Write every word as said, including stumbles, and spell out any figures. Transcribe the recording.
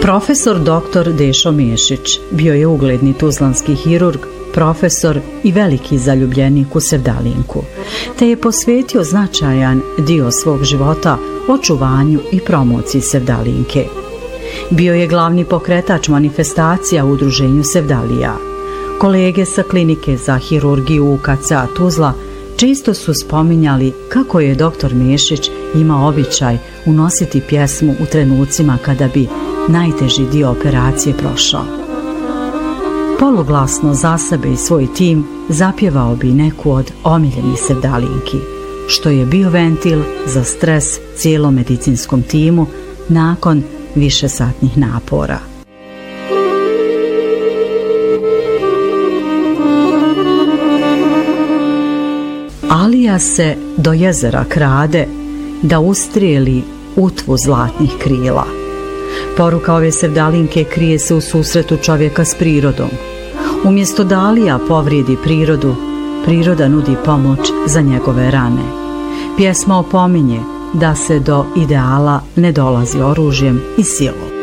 Profesor doktor Dešo Mešić bio je ugledni tuzlanski hirurg, profesor i veliki zaljubljenik u sevdalinku, te je posvetio značajan dio svog života očuvanju i promociji sevdalinke. Bio je glavni pokretač manifestacija u udruženju Sevdalija. Kolege sa klinike za hirurgiju U K C Tuzla često su spominjali kako je doktor Mešić imao običaj unositi pjesmu u trenucima kada bi najteži dio operacije prošao. Poluglasno za sebe i svoj tim zapjevao bi neku od omiljenih sevdalinki, što je bio ventil za stres cijelom medicinskom timu nakon višesatnih napora. Alija se do jezera krade da ustrijeli utvu zlatnih krila. Poruka ove sevdalinke krije se u susretu čovjeka s prirodom. Umjesto da Alija povrijedi prirodu, priroda nudi pomoć za njegove rane. Pjesma opominje da se do ideala ne dolazi oružjem i silom.